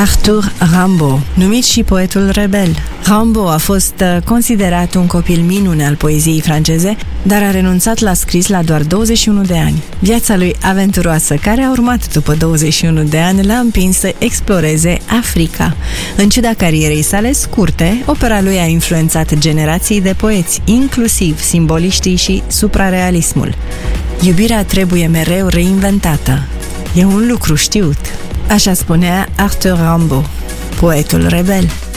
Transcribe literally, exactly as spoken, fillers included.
Arthur Rimbaud, numit și poetul rebel. Rimbaud a fost considerat un copil minune al poeziei franceze, dar a renunțat la scris la doar douăzeci și unu de ani. Viața lui aventuroasă, care a urmat după douăzeci și unu de ani, l-a împins să exploreze Africa. În ciuda carierei sale scurte, opera lui a influențat generații de poeți, inclusiv simboliștii și suprarealismul. Iubirea trebuie mereu reinventată. E un lucru știut. Așa spunea Arthur Rimbaud, poetul rebel.